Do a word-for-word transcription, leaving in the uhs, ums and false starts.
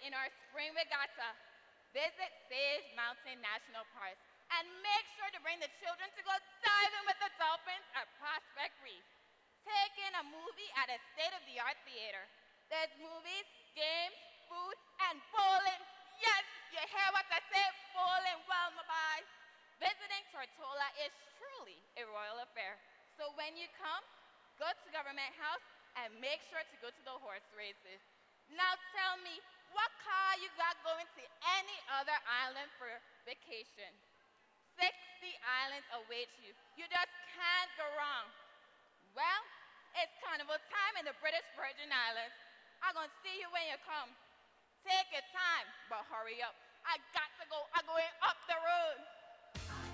in our spring regatta. Visit Sage Mountain National Park and make sure to bring the children to go diving with the dolphins at Prospect Reef. Take in a movie at a state-of-the-art theater. There's movies, games, food, and bowling. Yes, you hear what I say? Bowling, well, my boy. Visiting Tortola is truly a royal affair. So when you come, go to Government House and make sure to go to the horse races. Now tell me, what car you got going to any other island for vacation? sixty islands await you. You just can't go wrong. Well, it's carnival time in the British Virgin Islands. I'm going to see you when you come. Take your time, but hurry up. I got to go. I'm going up the road.